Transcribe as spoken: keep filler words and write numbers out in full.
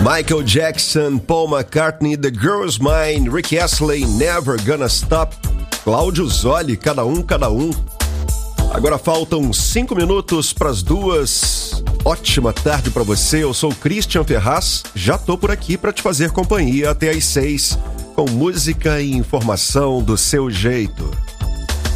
Michael Jackson, Paul McCartney, The Girl's Mine, Rick Astley, Never Gonna Stop, Cláudio Zoli, cada um, cada um. Agora faltam cinco minutos para as duas. Ótima tarde para você, eu sou o Christian Ferraz, já tô por aqui para te fazer companhia até às seis, com música e informação do seu jeito.